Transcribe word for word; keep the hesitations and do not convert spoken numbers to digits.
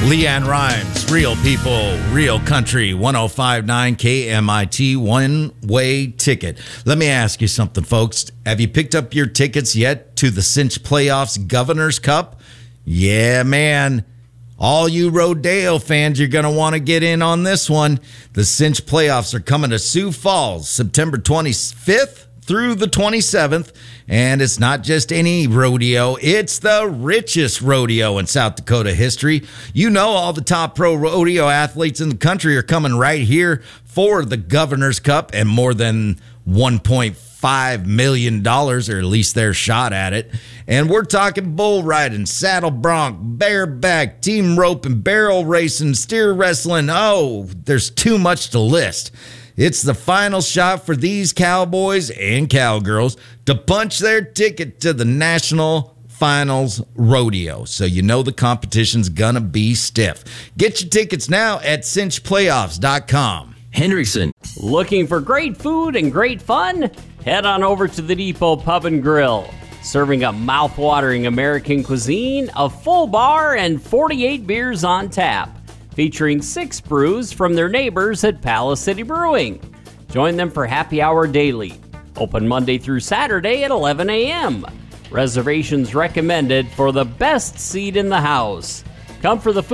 Leanne Rhymes, Real People, Real Country, one oh five point nine K M I T, one-way ticket. Let me ask you something, folks. Have you picked up your tickets yet to the Cinch Playoffs Governor's Cup? Yeah, man. All you Rodeo fans, you're going to want to get in on this one. The Cinch Playoffs are coming to Sioux Falls, September twenty-fifth through the twenty-seventh. And it's not just any rodeo, it's the richest rodeo in South Dakota history. You know, all the top pro rodeo athletes in the country are coming right here for the Governor's Cup, and more than one point five million dollars, or at least their shot at it. And we're talking bull riding, saddle bronc, bareback, team rope and barrel racing, steer wrestling. Oh, there's too much to list. It's the final shot for these cowboys and cowgirls to punch their ticket to the National Finals Rodeo. So you know the competition's gonna be stiff. Get your tickets now at cinch playoffs dot com. Hendrickson. Looking for great food and great fun? Head on over to the Depot Pub and Grill. Serving a mouth-watering American cuisine, a full bar, and forty-eight beers on tap. Featuring six brews from their neighbors at Palace City Brewing. Join them for happy hour daily. Open Monday through Saturday at eleven a.m. Reservations recommended for the best seat in the house. Come for the food.